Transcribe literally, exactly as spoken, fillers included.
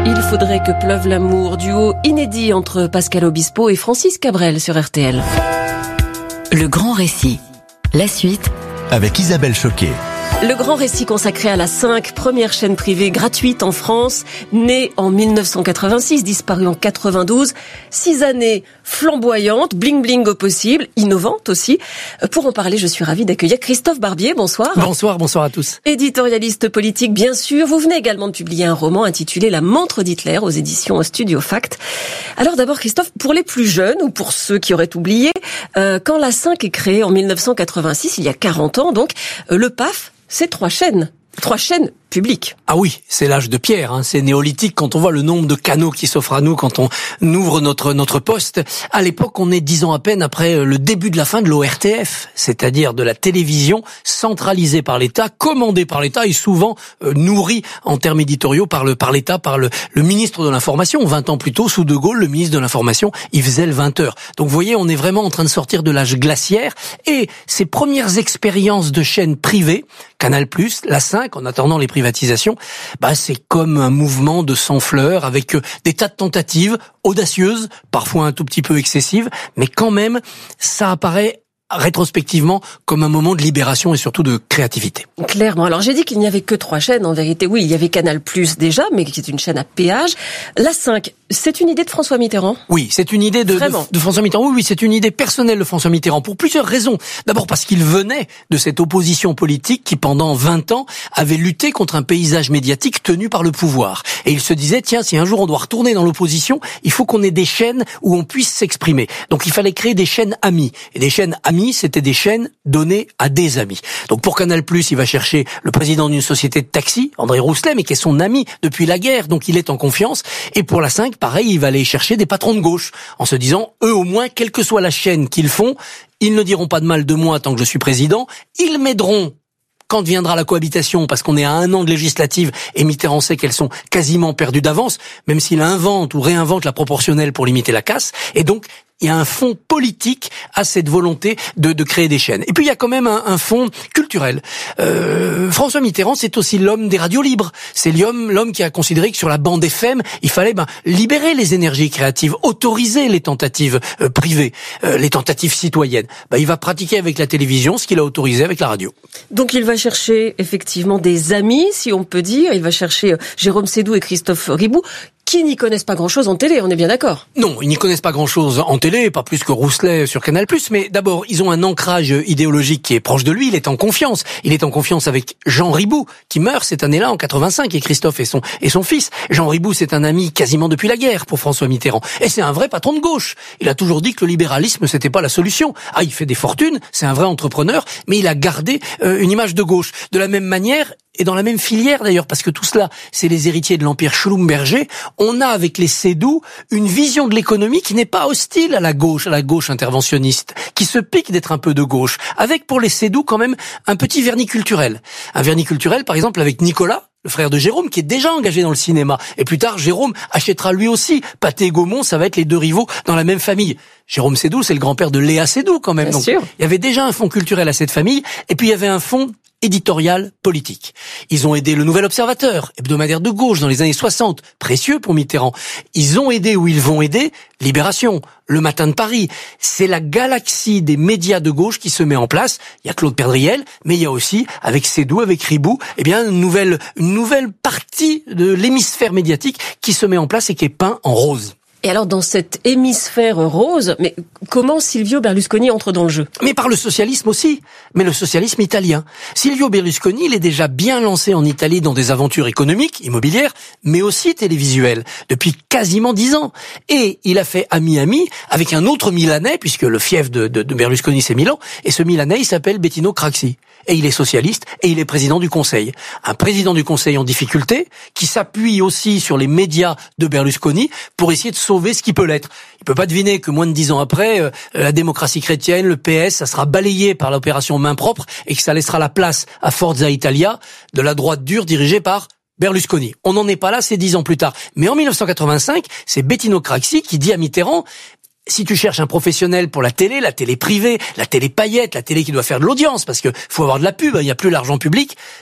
Il faudrait que pleuve l'amour, duo inédit entre Pascal Obispo et Francis Cabrel sur R T L. Le grand récit. La suite avec Isabelle Choquet. Le grand récit consacré à la cinq, première chaîne privée gratuite en France, née en mille neuf cent quatre-vingt-six, disparue en quatre-vingt-douze. Six années flamboyantes, bling-bling au possible, innovantes aussi. Pour en parler, je suis ravie d'accueillir Christophe Barbier. Bonsoir. Bonsoir, bonsoir à tous. Éditorialiste politique, bien sûr. Vous venez également de publier un roman intitulé La montre d'Hitler aux éditions Studio Fact. Alors d'abord, Christophe, pour les plus jeunes ou pour ceux qui auraient oublié, euh, quand la cinq est créée en mille neuf cent quatre-vingt-six, il y a quarante ans donc, euh, le P A F, c'est trois chaînes. Trois chaînes publiques. Ah oui, c'est l'âge de pierre, hein, c'est néolithique quand on voit le nombre de canaux qui s'offrent à nous quand on ouvre notre notre poste. À l'époque, on est dix ans à peine après le début de la fin de l'O R T F, c'est-à-dire de la télévision centralisée par l'État, commandée par l'État et souvent euh, nourrie en termes éditoriaux par le par l'État, par le, le ministre de l'Information. vingt ans plus tôt, sous De Gaulle, le ministre de l'Information, il faisait le vingt heures. Donc vous voyez, on est vraiment en train de sortir de l'âge glaciaire et ces premières expériences de chaînes privées, Canal plus, la cinq, en attendant les privatisations, bah c'est comme un mouvement de sang fleur avec des tas de tentatives audacieuses, parfois un tout petit peu excessives, mais quand même, ça apparaît rétrospectivement comme un moment de libération et surtout de créativité. Clairement. Alors j'ai dit qu'il n'y avait que trois chaînes. En vérité, oui, il y avait Canal plus déjà, mais qui est une chaîne à péage. La cinq, c'est une idée de François Mitterrand ? Oui, c'est une idée de, de, de François Mitterrand. Oui, oui, c'est une idée personnelle de François Mitterrand pour plusieurs raisons. D'abord parce qu'il venait de cette opposition politique qui, pendant vingt ans, avait lutté contre un paysage médiatique tenu par le pouvoir. Et il se disait, tiens, si un jour on doit retourner dans l'opposition, il faut qu'on ait des chaînes où on puisse s'exprimer. Donc il fallait créer des chaînes amies. Et des chaînes amies, c'était des chaînes données à des amis. Donc pour Canal plus, il va chercher le président d'une société de taxi, André Rousselet, mais qui est son ami depuis la guerre, donc il est en confiance. Et pour la cinq, pareil, il va aller chercher des patrons de gauche, en se disant, eux au moins, quelle que soit la chaîne qu'ils font, ils ne diront pas de mal de moi tant que je suis président, ils m'aideront quand viendra la cohabitation, parce qu'on est à un an de législative, et Mitterrand sait qu'elles sont quasiment perdues d'avance, même s'il invente ou réinvente la proportionnelle pour limiter la casse, et donc il y a un fond politique à cette volonté de, de créer des chaînes. Et puis il y a quand même un, un fond culturel. Euh, François Mitterrand, c'est aussi l'homme des radios libres. C'est l'homme, l'homme qui a considéré que sur la bande F M, il fallait ben, libérer les énergies créatives, autoriser les tentatives euh, privées, euh, les tentatives citoyennes. Ben, il va pratiquer avec la télévision ce qu'il a autorisé avec la radio. Donc il va chercher effectivement des amis, si on peut dire. Il va chercher Jérôme Sédou et Christophe Ribou, qui n'y connaissent pas grand-chose en télé, on est bien d'accord? Non, ils n'y connaissent pas grand-chose en télé, pas plus que Rousselet sur Canal plus, mais d'abord, ils ont un ancrage idéologique qui est proche de lui, il est en confiance. Il est en confiance avec Jean Ribou, qui meurt cette année-là, en quatre-vingt-cinq, et Christophe et son, et son fils. Jean Ribou, c'est un ami quasiment depuis la guerre pour François Mitterrand. Et c'est un vrai patron de gauche. Il a toujours dit que le libéralisme, c'était pas la solution. Ah, il fait des fortunes, c'est un vrai entrepreneur, mais il a gardé euh, une image de gauche. De la même manière, et dans la même filière d'ailleurs, parce que tout cela, c'est les héritiers de l'empire Schlumberger, on a avec les Sédou une vision de l'économie qui n'est pas hostile à la gauche, à la gauche interventionniste, qui se pique d'être un peu de gauche, avec pour les Sédou quand même un petit vernis culturel. Un vernis culturel, par exemple, avec Nicolas, le frère de Jérôme, qui est déjà engagé dans le cinéma. Et plus tard, Jérôme achètera lui aussi. Pathé et Gaumont, ça va être les deux rivaux dans la même famille. Jérôme Sédou, c'est le grand-père de Léa Sédou quand même. Bien Donc, sûr. il y avait déjà un fonds culturel à cette famille, et puis il y avait un fonds éditorial politique. Ils ont aidé le Nouvel Observateur, hebdomadaire de gauche dans les années soixante, précieux pour Mitterrand. Ils ont aidé ou ils vont aider Libération, Le Matin de Paris. C'est la galaxie des médias de gauche qui se met en place. Il y a Claude Perdriel, mais il y a aussi, avec Sédou, avec Ribou, eh bien, une nouvelle, une nouvelle partie de l'hémisphère médiatique qui se met en place et qui est peint en rose. Et alors, dans cet hémisphère rose, mais comment Silvio Berlusconi entre dans le jeu? Mais par le socialisme aussi, mais le socialisme italien. Silvio Berlusconi, il est déjà bien lancé en Italie dans des aventures économiques, immobilières, mais aussi télévisuelles, depuis quasiment dix ans. Et il a fait ami-ami avec un autre Milanais, puisque le fief de, de, de Berlusconi, c'est Milan, et ce Milanais, il s'appelle Bettino Craxi. Et il est socialiste, et il est président du Conseil. Un président du Conseil en difficulté, qui s'appuie aussi sur les médias de Berlusconi pour essayer de sauver ce qui peut l'être. Il peut pas deviner que moins de dix ans après, euh, la démocratie chrétienne, le P S, ça sera balayé par l'opération main propre et que ça laissera la place à Forza Italia, de la droite dure dirigée par Berlusconi. On n'en est pas là, c'est dix ans plus tard. Mais en mille neuf cent quatre-vingt-cinq, c'est Bettino Craxi qui dit à Mitterrand: si tu cherches un professionnel pour la télé, la télé privée, la télé paillette, la télé qui doit faire de l'audience, parce que faut avoir de la pub, il n'y a plus l'argent public,